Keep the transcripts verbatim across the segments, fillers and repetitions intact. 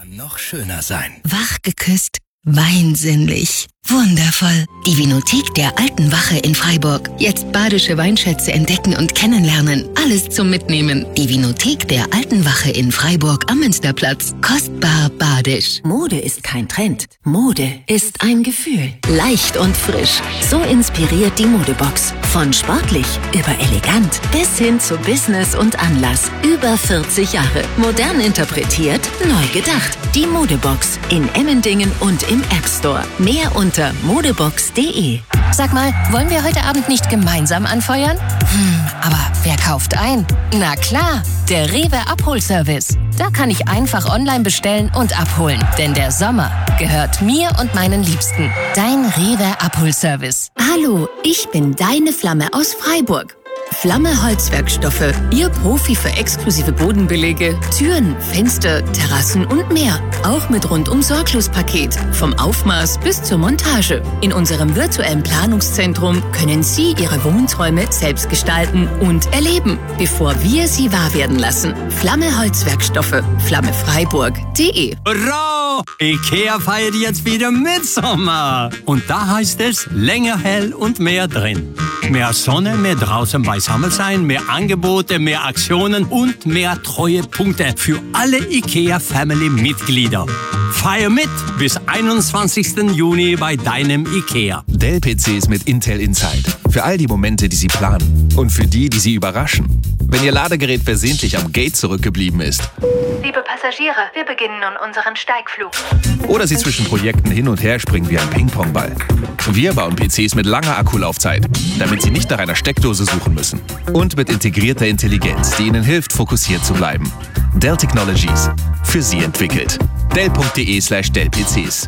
kann noch schöner sein. Wach geküsst, weinsinnlich, wundervoll. Die Vinothek der Alten Wache in Freiburg. Jetzt badische Weinschätze entdecken und kennenlernen. Alles zum Mitnehmen. Die Vinothek der Alten Wache in Freiburg am Münsterplatz. Kostbar badisch. Mode ist kein Trend. Mode ist ein Gefühl. Leicht und frisch. So inspiriert die Modebox. Von sportlich über elegant bis hin zu Business und Anlass. Über vierzig Jahre. Modern interpretiert, neu gedacht. Die Modebox in Emmendingen und im App Store. Mehr unter modebox punkt de. Sag mal, wollen wir heute Abend nicht gemeinsam anfeuern? Hm, aber wer kauft ein? Na klar, der Rewe Abholservice. Da kann ich einfach online bestellen und abholen. Denn der Sommer gehört mir und meinen Liebsten. Dein Rewe Abholservice. Hallo, ich bin deine Flamme aus Freiburg. Flamme Holzwerkstoffe, Ihr Profi für exklusive Bodenbeläge, Türen, Fenster, Terrassen und mehr. Auch mit Rundum-Sorglos-Paket. Vom Aufmaß bis zur Montage. In unserem virtuellen Planungszentrum können Sie Ihre Wohnträume selbst gestalten und erleben, bevor wir sie wahr werden lassen. Flamme Holzwerkstoffe, flammefreiburg punkt de. Hurra! IKEA feiert jetzt wieder Mitsommer. Und da heißt es länger hell und mehr drin. Mehr Sonne, mehr draußen beisammen sein, mehr Angebote, mehr Aktionen und mehr Treuepunkte für alle IKEA-Family-Mitglieder. Feier mit bis einundzwanzigsten Juni bei deinem IKEA. Dell-P Cs mit Intel Inside. Für all die Momente, die Sie planen. Und für die, die Sie überraschen. Wenn Ihr Ladegerät versehentlich am Gate zurückgeblieben ist. Liebe Passagiere, wir beginnen nun unseren Steigflug. Oder Sie zwischen Projekten hin und her springen wie ein Ping-Pong-Ball. Wir bauen P Cs mit langer Akkulaufzeit, damit Sie nicht nach einer Steckdose suchen müssen. Und mit integrierter Intelligenz, die Ihnen hilft, fokussiert zu bleiben. Dell Technologies. Für Sie entwickelt. dell punkt de slash dell P Cs.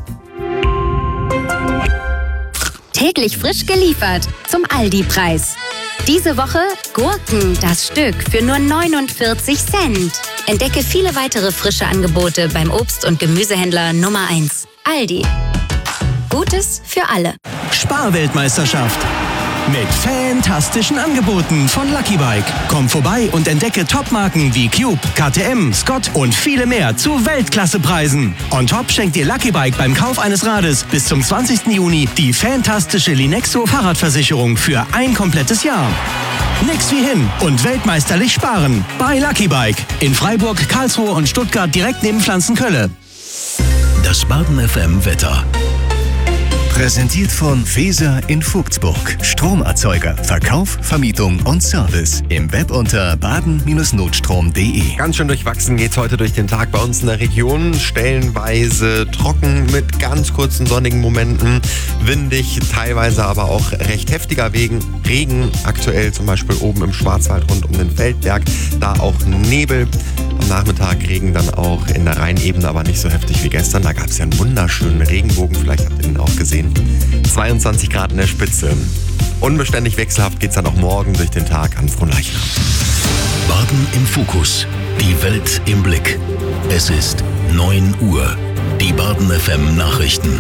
Täglich frisch geliefert zum Aldi-Preis. Diese Woche Gurken, das Stück, für nur neunundvierzig Cent. Entdecke viele weitere frische Angebote beim Obst- und Gemüsehändler Nummer eins. Aldi. Gutes für alle. Sparweltmeisterschaft. Mit fantastischen Angeboten von Lucky Bike. Komm vorbei und entdecke Topmarken wie Cube, K T M, Scott und viele mehr zu Weltklassepreisen. On top schenkt dir Lucky Bike beim Kauf eines Rades bis zum zwanzigsten Juni die fantastische Linexo Fahrradversicherung für ein komplettes Jahr. Nix wie hin und weltmeisterlich sparen bei Lucky Bike. In Freiburg, Karlsruhe und Stuttgart direkt neben Pflanzenkölle. Das Baden F M Wetter. Präsentiert von Feser in Vogtsburg. Stromerzeuger, Verkauf, Vermietung und Service. Im Web unter baden Bindestrich notstrom punkt de. Ganz schön durchwachsen geht's heute durch den Tag bei uns in der Region. Stellenweise trocken mit ganz kurzen sonnigen Momenten. Windig, teilweise aber auch recht heftiger Wegen. Regen aktuell zum Beispiel oben im Schwarzwald rund um den Feldberg. Da auch Nebel. Am Nachmittag Regen dann auch in der Rheinebene, aber nicht so heftig wie gestern. Da gab es ja einen wunderschönen Regenbogen. Vielleicht habt ihr ihn auch gesehen. zweiundzwanzig Grad in der Spitze. Unbeständig wechselhaft geht es dann auch morgen durch den Tag an Frohnleichnam. Baden im Fokus. Die Welt im Blick. Es ist neun Uhr. Die Baden F M Nachrichten.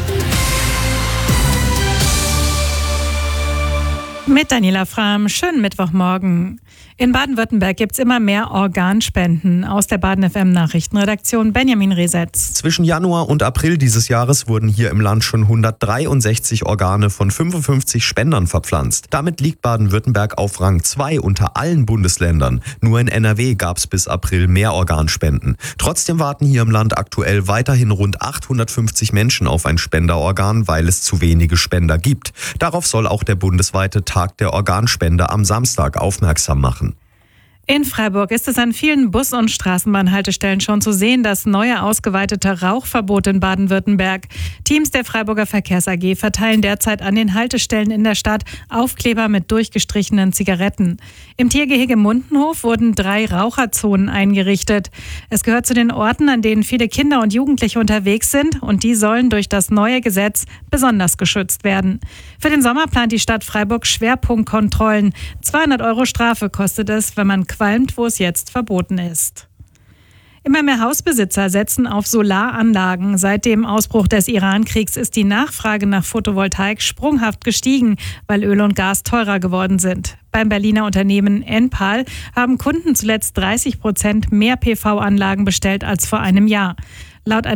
Mit Daniela Frahm, schönen Mittwochmorgen. In Baden-Württemberg gibt es immer mehr Organspenden. Aus der Baden F M Nachrichtenredaktion Benjamin Resetz. Zwischen Januar und April dieses Jahres wurden hier im Land schon hundertdreiundsechzig Organe von fünfundfünfzig Spendern verpflanzt. Damit liegt Baden-Württemberg auf Rang zwei unter allen Bundesländern. Nur in N R W gab es bis April mehr Organspenden. Trotzdem warten hier im Land aktuell weiterhin rund achthundertfünfzig Menschen auf ein Spenderorgan, weil es zu wenige Spender gibt. Darauf soll auch der bundesweite Tag der Organspende am Samstag aufmerksam machen. In Freiburg ist es an vielen Bus- und Straßenbahnhaltestellen schon zu sehen, das neue ausgeweitete Rauchverbot in Baden-Württemberg. Teams der Freiburger Verkehrs A G verteilen derzeit an den Haltestellen in der Stadt Aufkleber mit durchgestrichenen Zigaretten. Im Tiergehege Mundenhof wurden drei Raucherzonen eingerichtet. Es gehört zu den Orten, an denen viele Kinder und Jugendliche unterwegs sind, und die sollen durch das neue Gesetz besonders geschützt werden. Für den Sommer plant die Stadt Freiburg Schwerpunktkontrollen. zweihundert Euro Strafe kostet es, wenn man qualmt, wo es jetzt verboten ist. Immer mehr Hausbesitzer setzen auf Solaranlagen. Seit dem Ausbruch des Iran-Kriegs ist die Nachfrage nach Photovoltaik sprunghaft gestiegen, weil Öl und Gas teurer geworden sind. Beim Berliner Unternehmen Enpal haben Kunden zuletzt dreißig Prozent mehr P V-Anlagen bestellt als vor einem Jahr. Laut